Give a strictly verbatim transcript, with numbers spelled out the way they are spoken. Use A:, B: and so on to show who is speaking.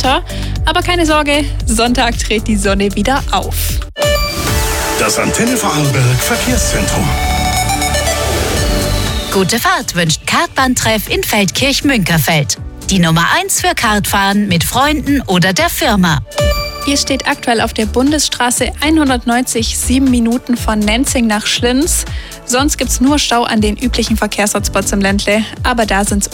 A: Wetter. Aber keine Sorge, Sonntag dreht die Sonne wieder auf.
B: Das Antenne Vorarlberg Verkehrszentrum.
C: Gute Fahrt wünscht Kartbahntreff in Feldkirch-Münkerfeld. Die Nummer eins für Kartfahren mit Freunden oder der Firma.
A: Ihr steht aktuell auf der Bundesstraße hundertneunzig, sieben Minuten von Nenzing nach Schlinz. Sonst gibt's nur Stau an den üblichen Verkehrshotspots im Ländle, aber da sind's